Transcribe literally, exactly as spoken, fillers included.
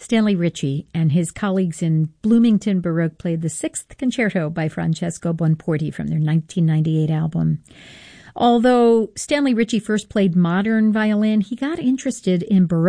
Stanley Ritchie and his colleagues in Bloomington Baroque played the Sixth Concerto by Francesco Bonporti from their nineteen ninety-eight album. Although Stanley Ritchie first played modern violin, he got interested in Baroque